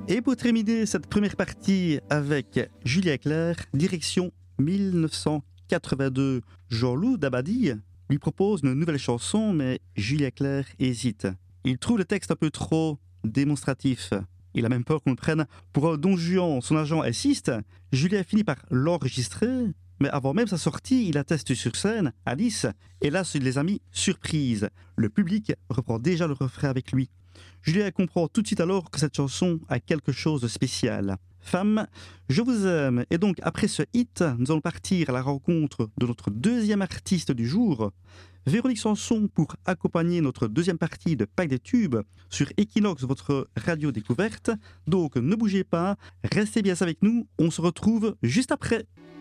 Et pour terminer cette première partie avec Julia Clerc, direction 1982. Jean-Loup Dabadi lui propose une nouvelle chanson, mais Julia Clerc hésite. Il trouve le texte un peu trop démonstratif. Il a même peur qu'on le prenne pour un Don Juan. Son agent insiste. Julia finit par l'enregistrer, mais avant même sa sortie, il atteste sur scène à Nice. Et là, il les a mis surprise. Le public reprend déjà le refrain avec lui. Julia comprend tout de suite alors que cette chanson a quelque chose de spécial. Femme, je vous aime. Et donc, après ce hit, nous allons partir à la rencontre de notre deuxième artiste du jour, Véronique Sanson, pour accompagner notre deuxième partie de Pack des Tubes sur Equinox, votre radio découverte. Donc, ne bougez pas, restez bien avec nous, on se retrouve juste après.